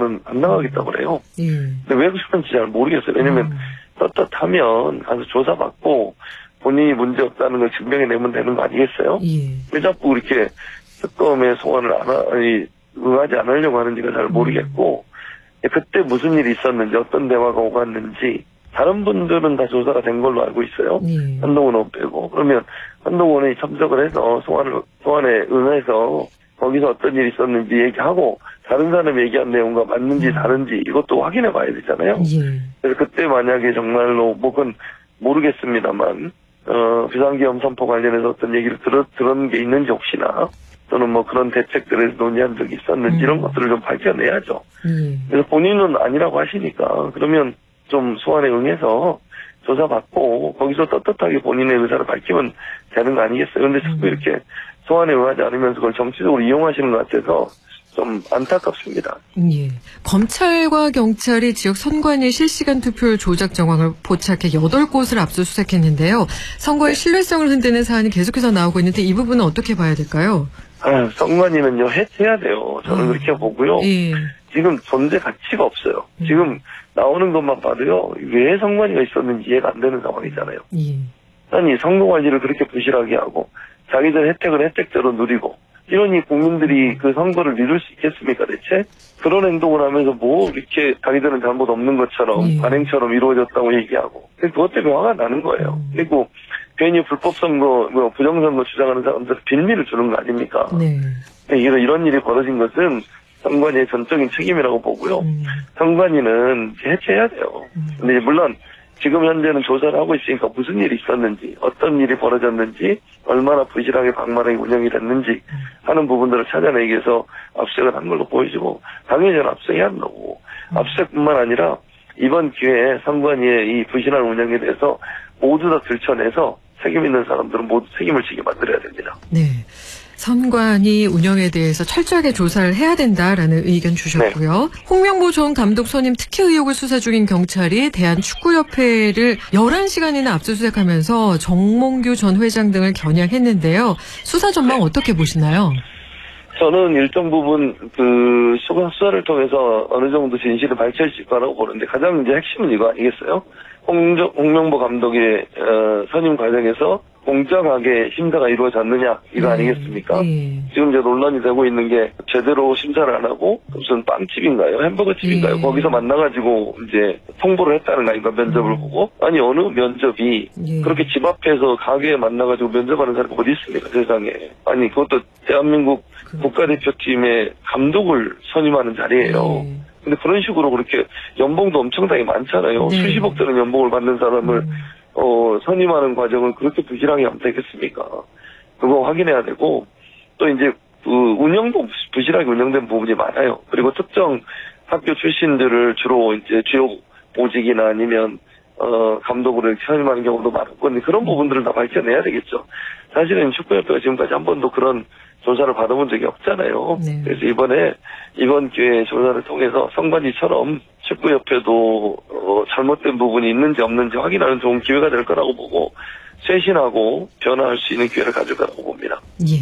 소환은 안 나가겠다고 그래요. 근데 왜 그런지 잘 모르겠어요. 왜냐면 떳떳하면 가서 조사받고 본인이 문제 없다는 걸 증명해내면 되는 거 아니겠어요? 왜 자꾸 이렇게 특검에 소환을 응하지 않으려고 하는지가 잘 모르겠고, 그때 무슨 일이 있었는지, 어떤 대화가 오갔는지, 다른 분들은 다 조사가 된 걸로 알고 있어요. 한동훈 의원 빼고. 그러면 한동훈 의원이 참석을 해서 소환에 응해서 거기서 어떤 일이 있었는지 얘기하고, 다른 사람이 얘기한 내용과 맞는지 다른지 이것도 확인해 봐야 되잖아요. 그래서 그때 만약에 정말로 그건 모르겠습니다만, 비상계엄 선포 관련해서 어떤 얘기를 들은 게 있는지 혹시나, 또는 뭐 그런 대책들에서 논의한 적이 있었는지 이런 것들을 좀 밝혀내야죠. 그래서 본인은 아니라고 하시니까 그러면 좀 소환에 응해서 조사받고 거기서 떳떳하게 본인의 의사를 밝히면 되는 거 아니겠어요? 그런데 자꾸 이렇게 소환에 응하지 않으면서 그걸 정치적으로 이용하시는 것 같아서 좀 안타깝습니다. 검찰과 경찰이 지역 선관위 실시간 투표율 조작 정황을 포착해 8곳을 압수수색했는데요. 선거의 신뢰성을 흔드는 사안이 계속해서 나오고 있는데 이 부분은 어떻게 봐야 될까요? 선관위는요, 해체해야 돼요. 저는 그렇게 보고요. 지금 존재 가치가 없어요. 지금 나오는 것만 봐도요, 왜 선관위가 있었는지 이해가 안 되는 상황이잖아요. 아니, 선거관리를 그렇게 부실하게 하고, 자기들 혜택은 혜택대로 누리고, 이러니 국민들이 그 선거를 믿을 수 있겠습니까, 대체? 그런 행동을 하면서 이렇게 자기들은 잘못 없는 것처럼, 관행처럼 이루어졌다고 얘기하고, 그것 때문에 화가 나는 거예요. 그리고 괜히 불법 선거, 부정선거 주장하는 사람들 빌미를 주는 거 아닙니까? 이런 일이 벌어진 것은 선관위의 전적인 책임이라고 보고요. 선관위는 해체해야 돼요. 근데 물론 지금 현재는 조사를 하고 있으니까 무슨 일이 있었는지, 어떤 일이 벌어졌는지, 얼마나 부실하게 방만하게 운영이 됐는지 하는 부분들을 찾아내기 위해서 압수색을 한 걸로 보여지고, 당연히 저는 압수해야 한다고. 압수색뿐만 아니라 이번 기회에 선관위의 이 부실한 운영에 대해서 모두 다 들춰내서 책임 있는 사람들은 모두 책임을 지게 만들어야 됩니다. 선관위 운영에 대해서 철저하게 조사를 해야 된다라는 의견 주셨고요. 홍명보 전 감독 선임 특혜 의혹을 수사 중인 경찰이 대한축구협회를 11시간이나 압수수색하면서 정몽규 전 회장 등을 겨냥했는데요. 수사 전망 어떻게 보시나요? 저는 일정 부분 수사를 통해서 어느 정도 진실을 밝혀질 거라고 보는데, 가장 이제 핵심은 이거 아니겠어요? 홍명보 감독의 선임 과정에서 공정하게 심사가 이루어졌느냐, 이거 아니겠습니까? 지금 이제 논란이 되고 있는 게 제대로 심사를 안 하고 무슨 빵집인가요? 햄버거집인가요? 거기서 만나가지고 이제 통보를 했다는 거 아닌가, 면접을 보고? 아니, 어느 면접이 그렇게 집 앞에서 가게에 만나가지고 면접하는 사람이 어디 있습니까, 세상에. 아니, 그것도 대한민국 국가대표팀의 감독을 선임하는 자리예요. 근데 그런 식으로 그렇게 연봉도 엄청나게 많잖아요. 수십억 되는 연봉을 받는 사람을 선임하는 과정을 그렇게 부실하게 하면 되겠습니까? 그거 확인해야 되고, 또 이제 운영도 부실하게 운영된 부분이 많아요. 그리고 특정 학교 출신들을 주로 이제 주요 보직이나 아니면 감독으로 선임하는 경우도 많고, 근데 그런 부분들을 다 밝혀내야 되겠죠. 사실은 축구협회가 지금까지 한 번도 그런 조사를 받아본 적이 없잖아요. 그래서 이번 기회에 조사를 통해서 선관위처럼 축구협회도 잘못된 부분이 있는지 없는지 확인하는 좋은 기회가 될 거라고 보고, 쇄신하고 변화할 수 있는 기회를 가질 거라고 봅니다.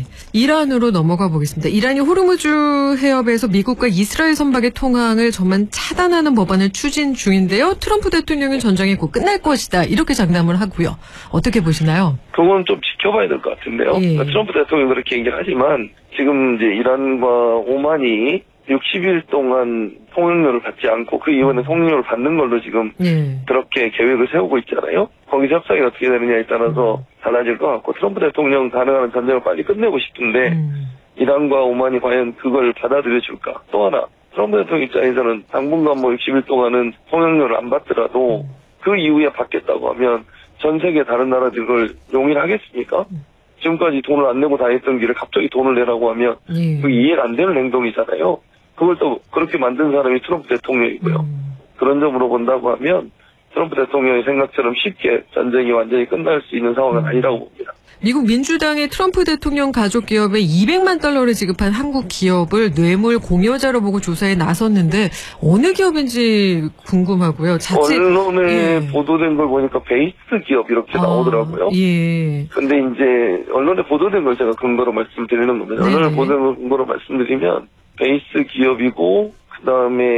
이란으로 넘어가 보겠습니다. 이란이 호르무즈 해협에서 미국과 이스라엘 선박의 통항을 전면 차단하는 법안을 추진 중인데요. 트럼프 대통령은 전쟁이 곧 끝날 것이다, 이렇게 장담을 하고요. 어떻게 보시나요? 그건 좀 지켜봐야 될 것 같은데요. 그러니까 트럼프 대통령이 그렇게 얘기를 하지만, 지금 이제 이란과 오만이 60일 동안 통행료를 받지 않고 그 이후에는 통행료를 받는 걸로 지금 그렇게 계획을 세우고 있잖아요. 거기서 협상이 어떻게 되느냐에 따라서 달라질 것 같고, 트럼프 대통령 가능한 전쟁을 빨리 끝내고 싶은데 이란과 오만이 과연 그걸 받아들여 줄까? 또 하나, 트럼프 대통령 입장에서는 당분간 60일 동안은 통행료를 안 받더라도 그 이후에 받겠다고 하면 전 세계 다른 나라들 그걸 용인하겠습니까? 지금까지 돈을 안 내고 다녔던 길을 갑자기 돈을 내라고 하면 그게 이해가 안 되는 행동이잖아요. 그걸 또 그렇게 만든 사람이 트럼프 대통령이고요. 그런 점으로 본다고 하면 트럼프 대통령의 생각처럼 쉽게 전쟁이 완전히 끝날 수 있는 상황은 아니라고 봅니다. 미국 민주당의 트럼프 대통령 가족 기업에 $200만 지급한 한국 기업을 뇌물 공여자로 보고 조사에 나섰는데 어느 기업인지 궁금하고요. 언론에 보도된 걸 보니까 베이스 기업 이렇게 나오더라고요. 근데 이제 언론에 보도된 걸 제가 근거로 말씀드리는 겁니다. 언론에 보도된 걸 근거로 말씀드리면 베이스 기업이고, 그다음에